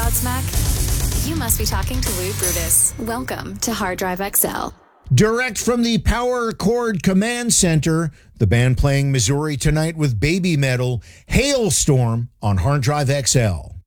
Godsmack? You must be talking to Louis Brutus. Welcome to Hard Drive XL. Direct from the Power Chord Command Center, the band playing Missouri tonight with Baby Metal, Hailstorm on Hard Drive XL.